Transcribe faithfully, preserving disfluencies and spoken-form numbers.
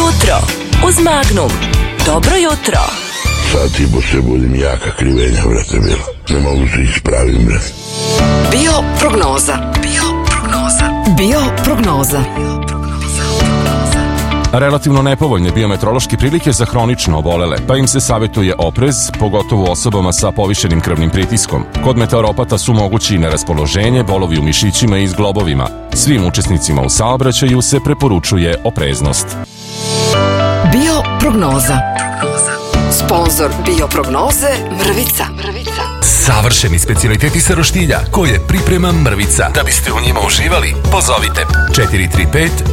jutro uz Magnum. Dobro jutro. Sad ti po se budim jaka krivenja, brate, bilo. Ne mogu se ispravim, brate. Bio prognoza. Bio prognoza. Bio prognoza. Relativno nepovoljne biometeorološke prilike za hronično obolele, pa im se savjetuje oprez, pogotovo osobama sa povišenim krvnim pritiskom. Kod meteoropata su mogući neraspoloženje, bolovi u mišićima i zglobovima. Svim učesnicima u saobraćaju se preporučuje opreznost. Bio prognoza. Sponzor bio prognoze Mrvica. Mrvica. Savršeni specijaliteti sa roštilja koje priprema Mrvica. Da biste u njima uživali, pozovite četiri tri pet